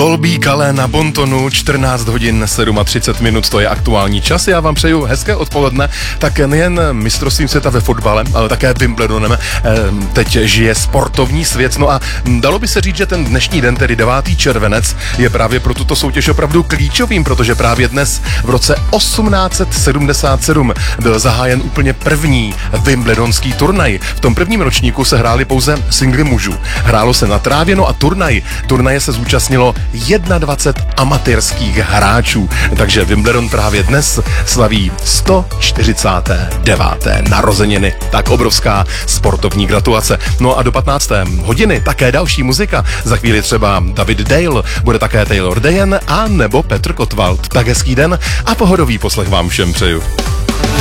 Volbí Calais na Bontonu, 14 hodin 37 minut, to je aktuální čas. Já vám přeju hezké odpoledne. Tak nejen mistrovstvím světa ve fotbale, ale také Wimbledonem teď žije sportovní svět. No a dalo by se říct, že ten dnešní den, tedy 9. červenec, je právě pro tuto soutěž opravdu klíčovým, protože právě dnes v roce 1877 byl zahájen úplně první wimbledonský turnaj. V tom prvním ročníku se hráli pouze singly mužů. Hrálo se na trávě, no a turnaje se zúčastnilo 21 amatérských hráčů. Takže Wimbledon právě dnes slaví 149. narozeniny. Tak obrovská sportovní gratulace. No a do 15. hodiny také další muzika. Za chvíli třeba David Dale, bude také Taylor Dayen a nebo Petr Kotwald. Tak hezký den a pohodový poslech vám všem přeju.